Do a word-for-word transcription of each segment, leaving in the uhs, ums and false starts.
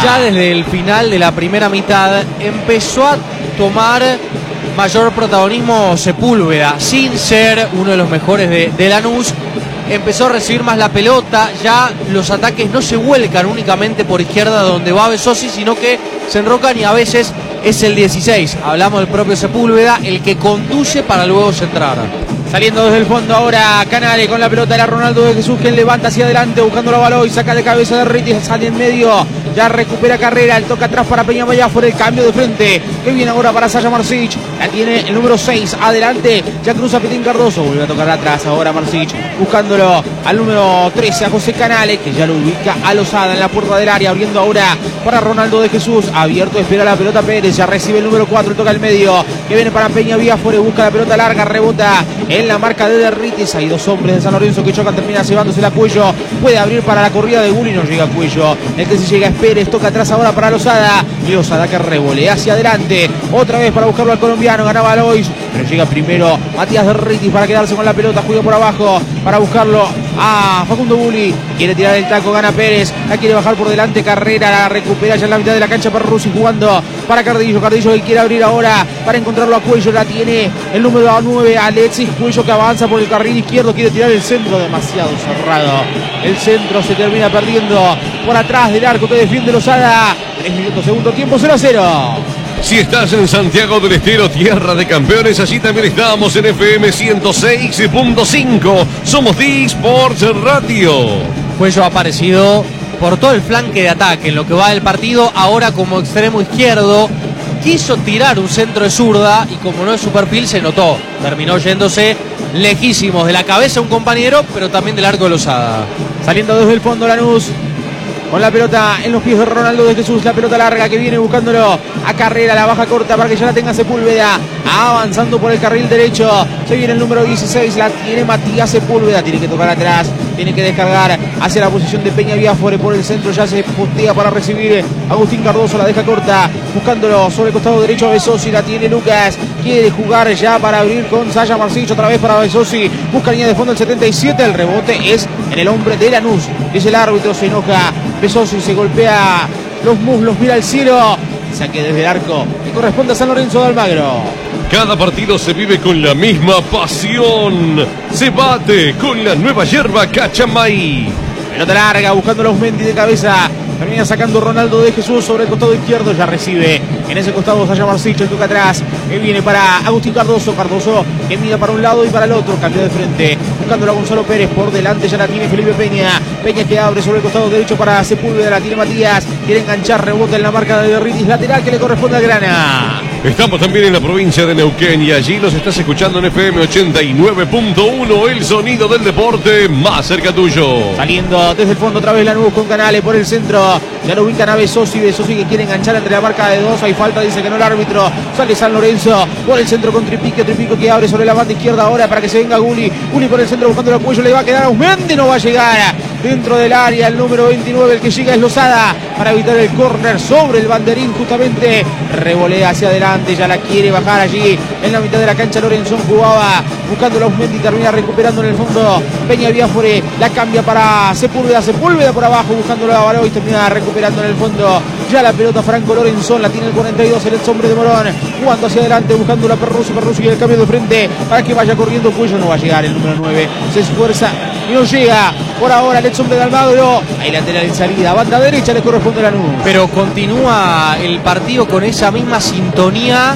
ya desde el final de la primera mitad empezó a tomar mayor protagonismo Sepúlveda, sin ser uno de los mejores de, de Lanús. Empezó a recibir más la pelota, ya los ataques no se vuelcan únicamente por izquierda donde va Besosi, sino que se enrocan y a veces es el dieciséis, hablamos del propio Sepúlveda, el que conduce para luego centrar. Saliendo desde el fondo ahora Canales con la pelota, era Ronaldo de Jesús que levanta hacia adelante buscando la balón y saca de cabeza de Ritis, sale en medio, ya recupera carrera, el toca atrás para Peña Vallá, por el cambio de frente, que viene ahora para Sasha Marsic, la tiene el número seis, adelante, ya cruza Petín Cardoso, vuelve a tocar atrás ahora Marsic, buscándolo al número trece, a José Canales, que ya lo ubica a Lozada en la puerta del área, abriendo ahora para Ronaldo de Jesús, abierto, espera la pelota Pérez, ya recibe el número cuatro, toca el medio, que viene para Peña Biafore, busca la pelota larga, rebota en la marca de Derritis, hay dos hombres de San Lorenzo que chocan, termina llevándose a Cuello, puede abrir para la corrida de Gulli, no llega a Cuello, el que se llega es Pérez, toca atrás ahora para Lozada, y Lozada que revolea hacia adelante, otra vez para buscarlo al colombiano, ganaba Lois, pero llega primero Matías Derritis para quedarse con la pelota, juega por abajo, para buscarlo a Facundo Gulli, quiere tirar el taco, gana Pérez, la quiere bajar por delante, Carrera, la recupera ya en la mitad de la cancha para Russi, jugando para Cardillo, Cardillo que quiere abrir ahora, para encontrarlo a Cuello, la tiene el número nueve, Alexis Cuello que avanza por el carril izquierdo, quiere tirar el centro, demasiado cerrado, el centro se termina perdiendo por atrás del arco que defiende Lozada, tres minutos, segundo tiempo, cero a cero. Si estás en Santiago del Estero, tierra de campeones, allí también estamos en F M ciento seis punto cinco. Somos D-Sports Radio. Cuello ha aparecido por todo el flanque de ataque en lo que va del partido, ahora como extremo izquierdo. Quiso tirar un centro de zurda y como no es su perfil se notó. Terminó yéndose lejísimos de la cabeza un compañero, pero también del arco de Lozada. Saliendo desde el fondo Lanús, con la pelota en los pies de Ronaldo de Jesús, la pelota larga que viene buscándolo a Carrera, la baja corta para que ya la tenga Sepúlveda, avanzando por el carril derecho, se viene el número dieciséis, la tiene Matías Sepúlveda, tiene que tocar atrás, tiene que descargar hacia la posición de Peña Biafore por el centro, ya se postea para recibir Agustín Cardoso, la deja corta, buscándolo sobre el costado derecho a Besosi, la tiene Lucas, quiere jugar ya para abrir con Sasha Marsic, otra vez para Besosi, busca línea de fondo el setenta y siete, el rebote es en el hombre de Lanús, dice el árbitro, se enoja Besosi, se golpea los muslos, mira al cielo, saque desde el arco que corresponde a San Lorenzo de Almagro. Cada partido se vive con la misma pasión. Se bate con la nueva yerba Cachamay. Pelota larga, buscando los Mendy de cabeza. Termina sacando Ronaldo de Jesús sobre el costado izquierdo. Ya recibe en ese costado Sasha Marsic, el toca atrás. Que viene para Agustín Cardoso. Cardoso que mira para un lado y para el otro. Cambio de frente. Buscándolo a Gonzalo Pérez. Por delante ya la tiene Felipe Peña. Peña que abre sobre el costado derecho para Sepúlveda. La tiene Matías. Quiere enganchar. Rebota en la marca de Derritis. Lateral que le corresponde a Grana. Estamos también en la provincia de Neuquén y allí nos estás escuchando en F M ochenta y nueve punto uno, el sonido del deporte más cerca tuyo. Saliendo desde el fondo otra vez Lanús con Canales por el centro. Ya lo ubican a Besosi, Besosi que quiere enganchar entre la marca de dos. Hay falta, dice que no el árbitro. Sale San Lorenzo por el centro con Tripique. Tripico que abre sobre la banda izquierda ahora para que se venga Gulli. Gulli por el centro buscando el Cuello. Le va a quedar a Usmendi, no va a llegar dentro del área. El número veintinueve, el que llega es Lozada para evitar el córner sobre el banderín justamente. Revolea hacia adelante, ya la quiere bajar allí en la mitad de la cancha. Lorenzón jugaba buscando a Usmendi, termina recuperando en el fondo Peña Biafore. La cambia para Sepúlveda. Sepúlveda por abajo buscando la balón y termina recuperando en el fondo ya la pelota Franco Lorenzón, la tiene el cuarenta y dos, el ex hombre de Morón, jugando hacia adelante buscando la Perruso, Perruso y el cambio de frente para que vaya corriendo Cuello, no va a llegar el número nueve, se esfuerza y no llega por ahora el ex hombre de Almagro, ahí lateral en salida, banda derecha le corresponde a Lanús. Pero continúa el partido con esa misma sintonía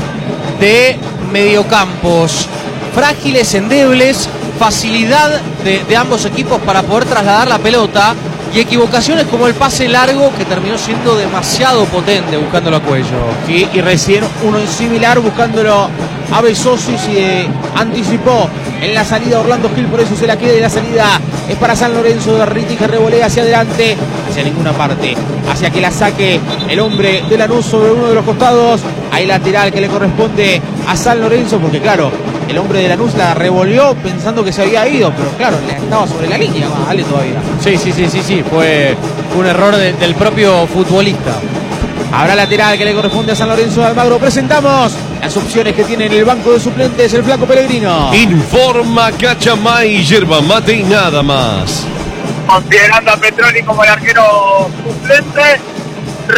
de mediocampos, frágiles, endebles, facilidad de, de ambos equipos para poder trasladar la pelota y equivocaciones como el pase largo que terminó siendo demasiado potente buscándolo a Cuello. Sí, y recién uno similar buscándolo a Besosi, se anticipó en la salida Orlando Gil, por eso se la queda y la salida es para San Lorenzo de Riti que revolea hacia adelante, hacia ninguna parte, hacia que la saque el hombre de Lanús sobre uno de los costados, hay lateral que le corresponde a San Lorenzo porque claro, el hombre de Lanús la revolvió pensando que se había ido, pero claro, le estaba sobre la línea, vale todavía. Sí, sí, sí, sí, sí, fue un error de, del propio futbolista. Habrá lateral que le corresponde a San Lorenzo de Almagro. Presentamos las opciones que tiene en el banco de suplentes el flaco Pellegrino. Informa Cachamay, yerba mate y nada más. Considerando a Petroni como el arquero suplente,